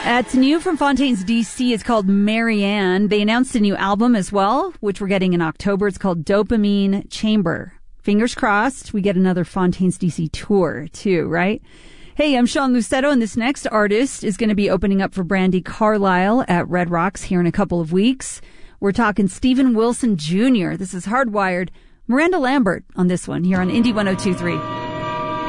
It's new from Fontaines DC. It's called Marianne. They announced a new album as well, which we're getting in October. It's called Dopamine Chamber. Fingers crossed we get another Fontaines DC tour too, right? Hey, I'm Sean Lucetto, and this next artist is going to be opening up for Brandi Carlile at Red Rocks here in a couple of weeks. We're talking Steven Wilson Jr. This is Hardwired. Miranda Lambert on this one here on Indie 102.3.